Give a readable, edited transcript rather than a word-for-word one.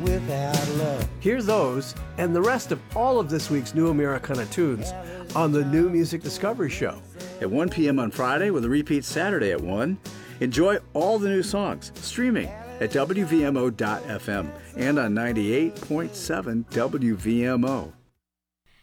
without love. Hear those and the rest of all of this week's New Americana tunes on the New Music Discovery Show. At 1 p.m. on Friday with a repeat Saturday at 1. Enjoy all the new songs streaming at WVMO.FM and on 98.7 WVMO.